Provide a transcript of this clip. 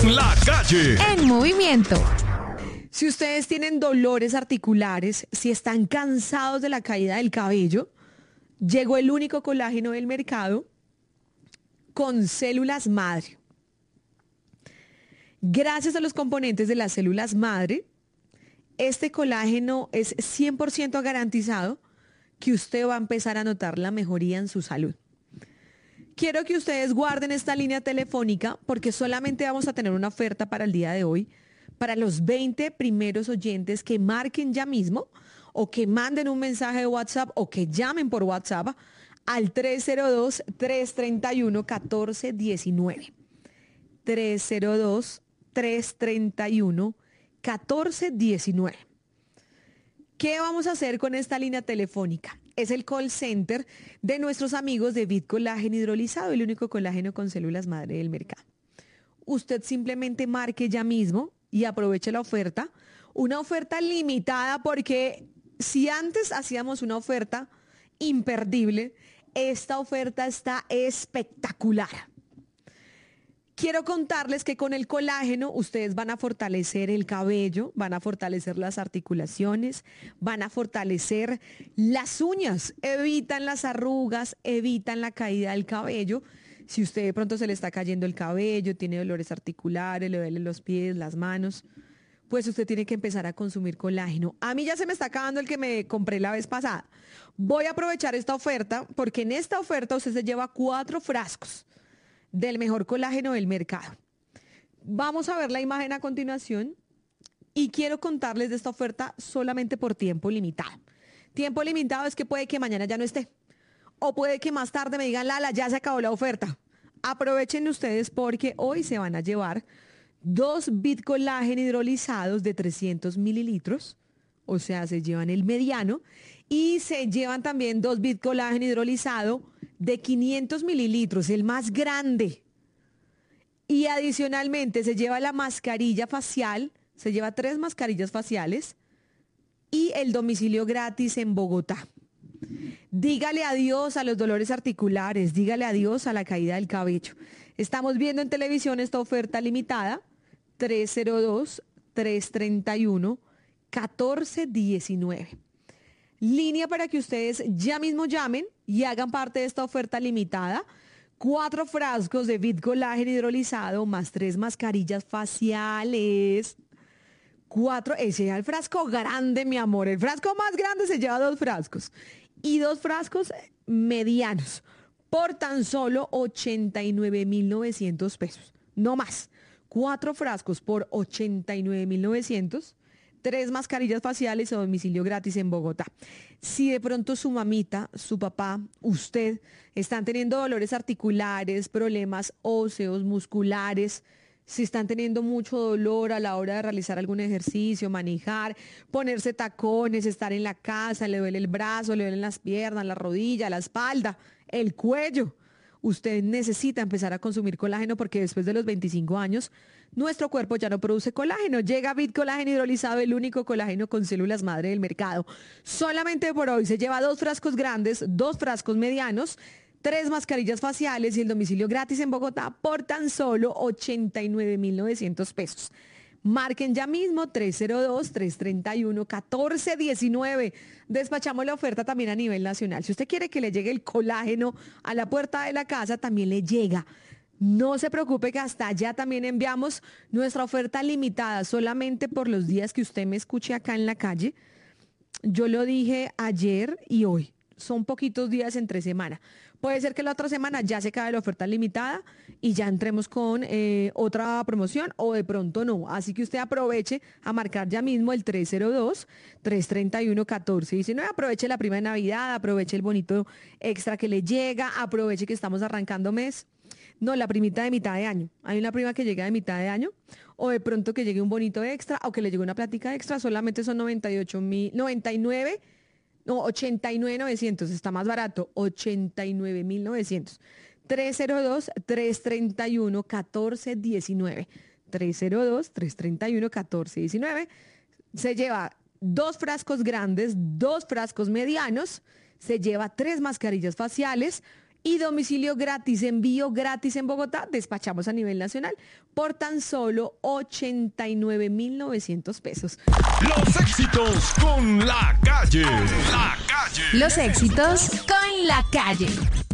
En la calle. En movimiento. Si ustedes tienen dolores articulares, si están cansados de la caída del cabello, llegó el único colágeno del mercado con células madre. Gracias a los componentes de las células madre, este colágeno es 100% garantizado que usted va a empezar a notar la mejoría en su salud. Quiero que ustedes guarden esta línea telefónica porque solamente vamos a tener una oferta para el día de hoy, para los 20 primeros oyentes que marquen ya mismo o que manden un mensaje de WhatsApp o que llamen por WhatsApp al 302-331-1419. 302-331-1419. ¿Qué vamos a hacer con esta línea telefónica? Es el call center de nuestros amigos de Vid Colágeno Hidrolizado, el único colágeno con células madre del mercado. Usted simplemente marque ya mismo y aproveche la oferta. Una oferta limitada porque si antes hacíamos una oferta imperdible, esta oferta está espectacular. Quiero contarles que con el colágeno ustedes van a fortalecer el cabello, van a fortalecer las articulaciones, van a fortalecer las uñas, evitan las arrugas, evitan la caída del cabello. Si usted de pronto se le está cayendo el cabello, tiene dolores articulares, le duelen los pies, las manos, pues usted tiene que empezar a consumir colágeno. A mí ya se me está acabando el que me compré la vez pasada. Voy a aprovechar esta oferta porque en esta oferta usted se lleva 4 frascos del mejor colágeno del mercado. Vamos a ver la imagen a continuación y quiero contarles de esta oferta solamente por tiempo limitado. Tiempo limitado es que puede que mañana ya no esté o puede que más tarde me digan, Lala, ya se acabó la oferta. Aprovechen ustedes porque hoy se van a llevar 2 Vid Colágeno hidrolizados de 300 mililitros, o sea, se llevan el mediano, y se llevan también 2 Vid Colágeno hidrolizado de 500 mililitros, el más grande. Y adicionalmente se lleva la mascarilla facial, se lleva 3 mascarillas faciales y el domicilio gratis en Bogotá. Dígale adiós a los dolores articulares, dígale adiós a la caída del cabello. Estamos viendo en televisión esta oferta limitada, 302-331-1419. Línea para que ustedes ya mismo llamen y hagan parte de esta oferta limitada. 4 frascos de Vid Colágeno hidrolizado más 3 mascarillas faciales. 4, ese es el frasco grande, mi amor. El frasco más grande se lleva 2 frascos. Y 2 frascos medianos por tan solo 89.900 pesos. No más. 4 frascos por 89.900. 3 mascarillas faciales a domicilio gratis en Bogotá. Si de pronto su mamita, su papá, usted están teniendo dolores articulares, problemas óseos, musculares, si están teniendo mucho dolor a la hora de realizar algún ejercicio, manejar, ponerse tacones, estar en la casa, le duele el brazo, le duelen las piernas, la rodilla, la espalda, el cuello, usted necesita empezar a consumir colágeno porque después de los 25 años nuestro cuerpo ya no produce colágeno. Llega Vid Colágeno hidrolizado, el único colágeno con células madre del mercado. Solamente por hoy se lleva 2 frascos grandes, 2 frascos medianos, 3 mascarillas faciales y el domicilio gratis en Bogotá por tan solo 89.900 pesos. Marquen ya mismo 302-331-1419. Despachamos la oferta también a nivel nacional. Si usted quiere que le llegue el colágeno a la puerta de la casa, también le llega. No se preocupe que hasta allá también enviamos nuestra oferta limitada solamente por los días que usted me escuche acá en la calle. Yo lo dije ayer y hoy. Son poquitos días entre semana. Puede ser que la otra semana ya se acabe la oferta limitada y ya entremos con otra promoción o de pronto no. Así que usted aproveche a marcar ya mismo el 302-331-1419. Aproveche la prima de Navidad, aproveche el bonito extra que le llega, aproveche que estamos arrancando mes. No, la primita de mitad de año. Hay una prima que llega de mitad de año o de pronto que llegue un bonito extra o que le llegue una plática extra. Solamente son 89.900. Está más barato. 89.900. 302-331-1419. 302-331-1419. Se lleva 2 frascos grandes, 2 frascos medianos. Se lleva 3 mascarillas faciales y domicilio gratis, envío gratis en Bogotá. Despachamos a nivel nacional por tan solo 89.900 pesos. Los éxitos con La Calle. La Calle. Los éxitos con La Calle.